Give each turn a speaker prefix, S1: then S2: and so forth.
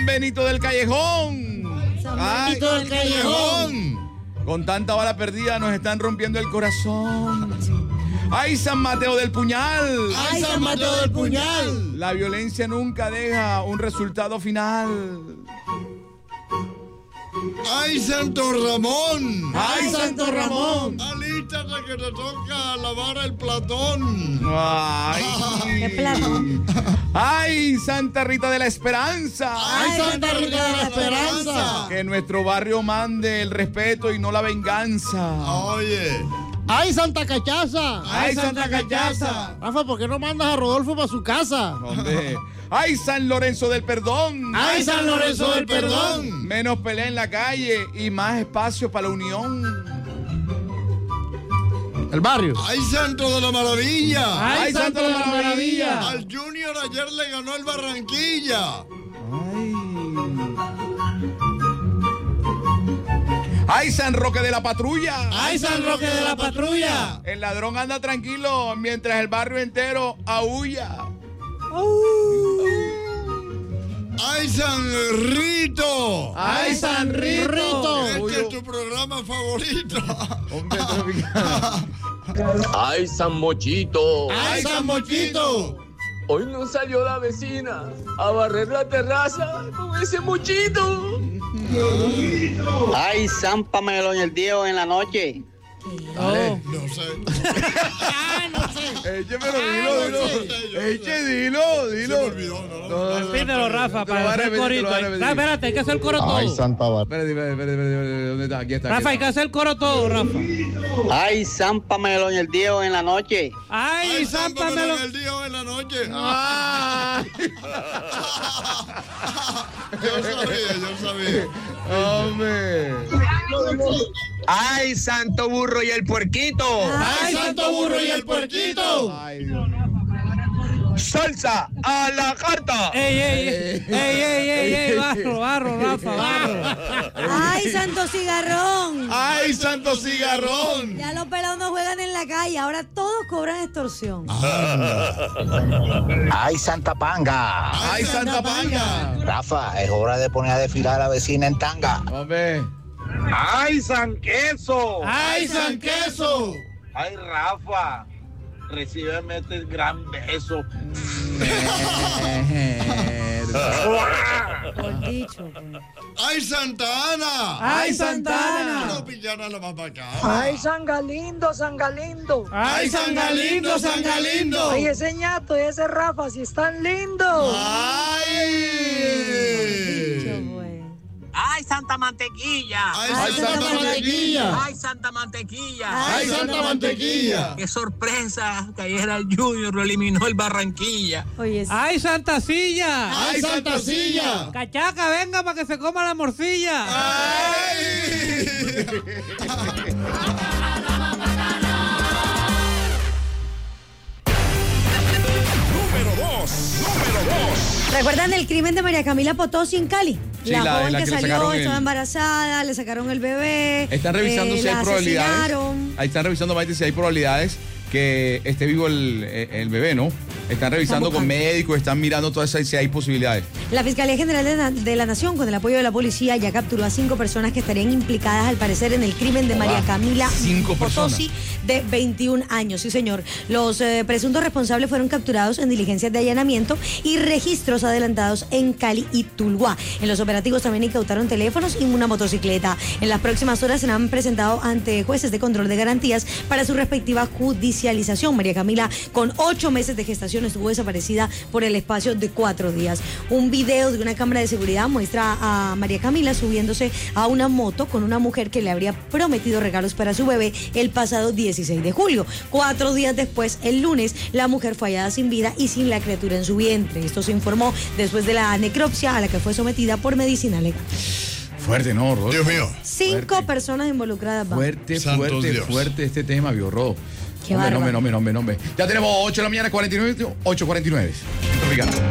S1: Benito del Callejón.
S2: Benito del Callejón.
S1: Con tanta bala perdida nos están rompiendo el corazón. ¡Ay, San Mateo del Puñal!
S2: ¡Ay, San Mateo del Puñal!
S1: La violencia nunca deja un resultado final.
S3: ¡Ay, Santo Ramón!
S1: ¡Ay, Santo Ramón!
S3: ¡Alístate que te toca lavar el platón!
S1: ¡Ay!
S4: ¡Qué platón!
S1: ¡Ay, Santa Rita de la Esperanza!
S2: ¡Ay, Santa Rita de la Esperanza!
S1: Que nuestro barrio mande el respeto y no la venganza.
S3: Oye.
S2: ¡Ay, Santa Cachaza!
S1: ¡Ay, Santa Cachaza!
S2: Rafa, ¿por qué no mandas a Rodolfo para su casa?
S1: ¿Dónde? ¡Ay, San Lorenzo del Perdón!
S2: ¡Ay, San Lorenzo del Perdón!
S1: Menos pelea en la calle y más espacio para la unión.
S2: El barrio.
S3: ¡Ay, Santo de la Maravilla!
S1: ¡Ay, Santo de la Maravilla!
S3: Al Junior ayer le ganó el Barranquilla.
S1: ¡Ay, San Roque de la Patrulla!
S2: ¡Ay, San Roque de la Patrulla!
S1: El ladrón anda tranquilo mientras el barrio entero aúlla.
S3: ¡Ay, San Rito!
S1: ¡Ay, San Rito!
S3: Este es tu programa favorito.
S1: Hombre tropical.
S5: ¡Ay, San Mochito!
S2: ¡Ay, San Mochito!
S5: Hoy no salió la vecina a barrer la terraza con ese mochito.
S6: Ay, San Pamelo y el Diego en la noche.
S2: Oh.
S3: No sé.
S2: No sé.
S1: Eche, pero dilo. Eche, dilo.
S3: Se me olvidó, no.
S7: Repítelo, Rafa,
S1: te lo voy a
S7: para hacer
S1: repetir,
S7: corito.
S1: te lo voy a repetir.
S7: Espérate, hay que hacer el coro todo.
S1: Espérate, ¿dónde está? Aquí está.
S7: Rafa, hay que hacer el coro todo, Rafa.
S6: Ay, San Pamelo y el Diego en la noche.
S7: Ay,
S3: ¡Ay,
S7: San
S3: San
S7: Pamelo.
S3: en el día o en la noche!
S1: ¡Ay!
S3: Yo sabía.
S1: ¡Hombre!
S5: ¡Ay, Santo Burro y el Puerquito!
S2: ¡Ay, Santo Burro y el Puerquito!
S1: ¡Ay, Dios!
S5: ¡Salsa a la carta!
S7: ¡Ey! Barro, Rafa, barro.
S4: ¡Ay, Santo Cigarrón!
S1: ¡Ay, Santo Cigarrón!
S4: Ya los pelados no juegan en la calle, ahora todos cobran extorsión.
S6: Ay, Santa Panga.
S1: ¡Ay, Santa Panga!
S6: Rafa, es hora de poner a desfilar a la vecina en tanga.
S1: ¡Hombre!
S5: ¡Ay, San Queso!
S2: ¡Ay, San Queso!
S5: ¡Ay, Rafa! Recíbeme este gran beso.
S4: Por dicho. Pues.
S3: ¡Ay, Santa Ana!
S2: ¡Ay, Santa Ana!
S3: No, Pillana la más bacana.
S8: Ay, San Galindo, San Galindo.
S2: ¡Ay, San Galindo, San Galindo!
S8: Ay, ese ñato y ese Rafa, si están lindos.
S3: ¡Ay!
S4: Dicho, pues.
S5: ¡Ay, Santa Mantequilla!
S3: ¡Ay, Santa Mantequilla!
S5: ¡Ay, Santa Mantequilla!
S3: ¡Ay, Santa Mantequilla!
S5: ¡Qué sorpresa! Que ayer el Junior lo eliminó el Barranquilla.
S4: Oye, sí.
S7: ¡Ay, Santa Silla!
S3: ¡Ay, Santa Silla!
S7: Cachaca, venga para que se coma la morcilla.
S3: ¡Ay!
S4: ¿Recuerdan el crimen de María Camila Potosí en Cali?
S1: Sí,
S4: la
S1: la
S4: joven
S1: que
S4: que
S1: le
S4: salió,
S1: sacaron
S4: estaba embarazada, le sacaron el bebé.
S1: Están revisando si hay
S4: la
S1: probabilidades.
S4: asesinaron.
S1: Ahí están revisando, Maite, si hay probabilidades que esté vivo el bebé, ¿no? Están revisando con médicos, están mirando todas esas, si hay posibilidades.
S4: La Fiscalía General de la Nación, con el apoyo de la policía, ya capturó a 5 personas que estarían implicadas, al parecer, en el crimen de María Camila
S1: 5
S4: Potosí, de 21 años. Sí, señor. Los presuntos responsables fueron capturados en diligencias de allanamiento y registros adelantados en Cali y Tuluá. En los operativos también incautaron teléfonos y una motocicleta. En las próximas horas serán presentados ante jueces de control de garantías para su respectiva judicialización. María Camila, con 8 meses de gestación, estuvo desaparecida por el espacio de 4 días. Un video de una cámara de seguridad muestra a María Camila subiéndose a una moto con una mujer que le habría prometido regalos para su bebé el pasado 16 de julio. 4 días después, el lunes, la mujer fue hallada sin vida y sin la criatura en su vientre. Esto se informó después de la necropsia a la que fue sometida por medicina legal.
S1: Fuerte, ¿no, Rod?
S3: Dios mío.
S4: 5 personas involucradas.
S1: Fuerte
S3: Dios.
S1: fuerte este tema, Biorro.
S4: Qué
S1: Hombre.
S4: bárbaro.
S1: Ya tenemos 8 de la mañana, 8:49.